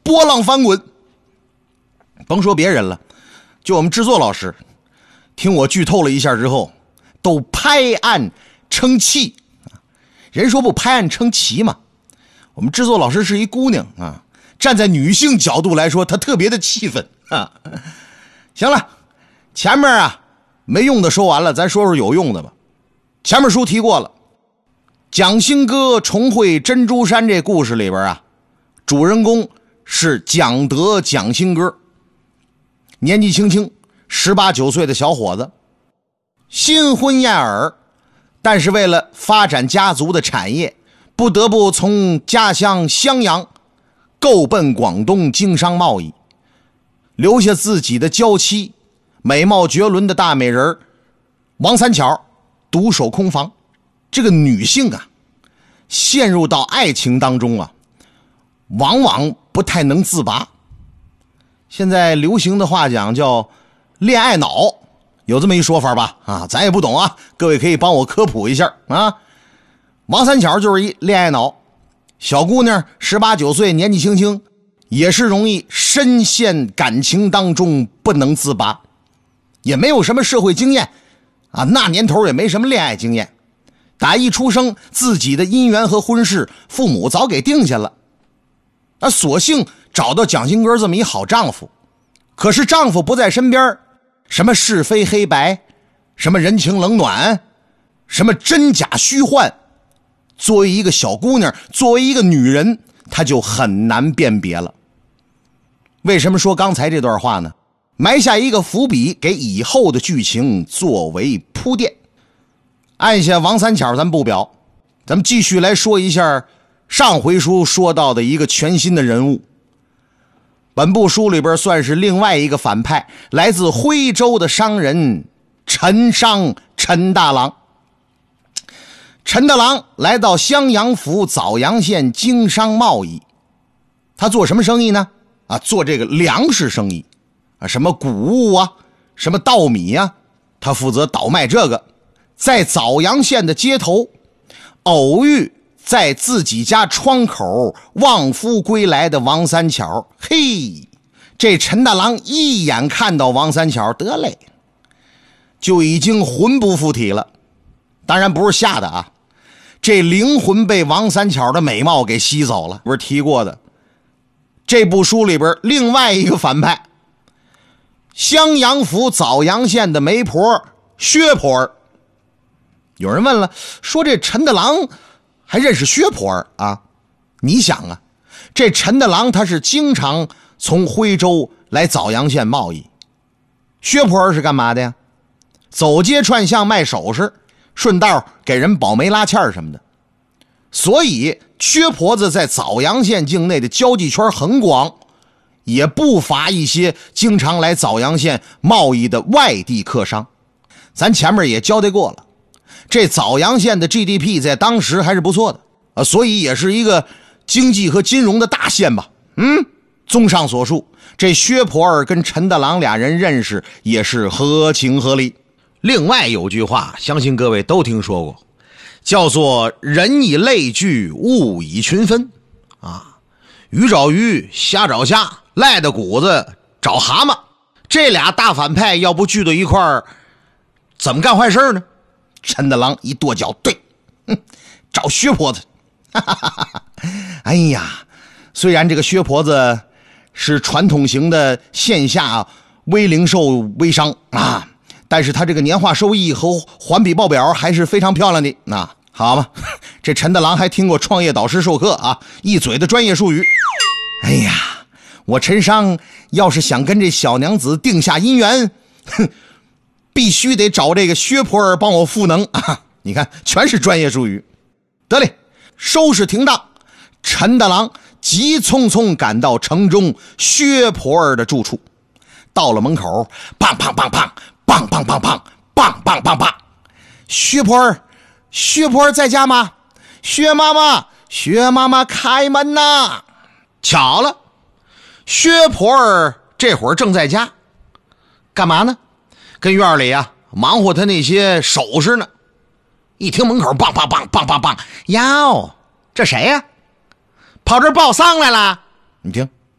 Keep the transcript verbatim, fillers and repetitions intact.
波浪翻滚。甭说别人了，就我们制作老师听我剧透了一下之后都拍案称奇。人说不拍案称奇嘛，我们制作老师是一姑娘啊，站在女性角度来说她特别的气愤啊。行了，前面啊没用的说完了，咱说说有用的吧。前面书提过了，蒋兴哥重会珍珠山这故事里边啊，主人公是蒋德蒋兴哥，年纪轻轻十八九岁的小伙子，新婚燕尔，但是为了发展家族的产业，不得不从家乡襄阳购奔广东经商贸易，留下自己的娇妻美貌绝伦的大美人王三巧独守空房。这个女性啊，陷入到爱情当中啊，往往不太能自拔。现在流行的话讲叫恋爱脑，有这么一说法吧？啊，咱也不懂啊，各位可以帮我科普一下啊。王三巧就是一恋爱脑，小姑娘十八九岁，年纪轻轻，也是容易深陷感情当中不能自拔，也没有什么社会经验啊，那年头也没什么恋爱经验。打一出生，自己的姻缘和婚事，父母早给定下了。啊，索性找到蒋兴哥这么一好丈夫，可是丈夫不在身边，什么是非黑白，什么人情冷暖，什么真假虚幻，作为一个小姑娘，作为一个女人，她就很难辨别了。为什么说刚才这段话呢？埋下一个伏笔，给以后的剧情作为铺垫。按下王三巧咱不表，咱们继续来说一下上回书说到的一个全新的人物。本部书里边算是另外一个反派，来自徽州的商人陈商陈大郎。陈大郎来到襄阳府枣阳县经商贸易，他做什么生意呢？啊，做这个粮食生意啊，什么谷物啊，什么稻米啊，他负责倒卖这个。在枣阳县的街头偶遇在自己家窗口望夫归来的王三巧，嘿，这陈大郎一眼看到王三巧，得嘞，就已经魂不附体了。当然不是吓的啊，这灵魂被王三巧的美貌给吸走了。不是提过的，这部书里边另外一个反派，襄阳府枣阳县的媒婆薛婆儿。有人问了，说这陈大郎还认识薛婆儿啊？你想啊，这陈大郎他是经常从徽州来枣阳县贸易，薛婆儿是干嘛的呀？走街串巷卖首饰，顺道给人保媒拉纤什么的。所以薛婆子在枣阳县境内的交际圈很广，也不乏一些经常来枣阳县贸易的外地客商。咱前面也交代过了，这枣阳县的 G D P 在当时还是不错的啊，所以也是一个经济和金融的大县吧。嗯，综上所述，这薛婆儿跟陈大郎俩人认识也是合情合理。另外有句话相信各位都听说过，叫做人以类聚，物以群分啊，鱼找鱼，虾找虾，赖的谷子找蛤蟆。这俩大反派要不聚到一块儿，怎么干坏事呢？陈大郎一跺脚，对，哼，找薛婆子。哈哈哈哈，哎呀，虽然这个薛婆子是传统型的线下微零售微商啊，但是他这个年化收益和环比报表还是非常漂亮的。那好嘛，这陈大郎还听过创业导师授课啊，一嘴的专业术语。哎呀，我陈商要是想跟这小娘子定下姻缘，哼，必须得找这个薛婆儿帮我赋能啊！你看，全是专业术语。得嘞，收拾停当，陈大郎急匆匆赶到城中薛婆儿的住处。到了门口，砰砰砰砰，砰砰砰砰，砰砰砰砰。薛婆儿，薛婆儿在家吗？薛妈妈，薛妈妈开门呐！巧了，薛婆儿这会儿正在家，干嘛呢？跟院里啊忙活他那些首饰呢。一听门口梆梆梆梆梆梆，哟，这谁呀、啊？跑这儿报丧来了？你听，